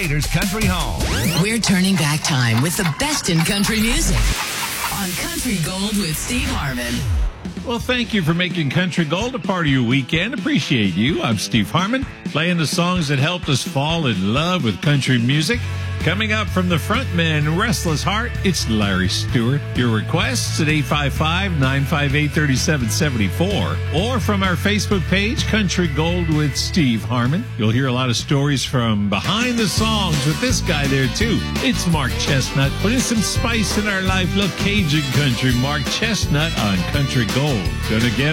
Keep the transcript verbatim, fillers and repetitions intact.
Gators Country Home. We're turning back time with the best in country music on Country Gold with Steve Harmon. Well, thank you for making Country Gold a part of your weekend. Appreciate you. I'm Steve Harmon, playing the songs that helped us fall in love with country music. Coming up from the frontman, Restless Heart, it's Larry Stewart. Your requests at eight five five, nine five eight, three seven seven four or from our Facebook page, Country Gold with Steve Harmon. You'll hear a lot of stories from behind the songs with this guy there, too. It's Mark Chestnut, putting some spice in our life. Look, Cajun country, Mark Chestnut on Country Gold. Gonna get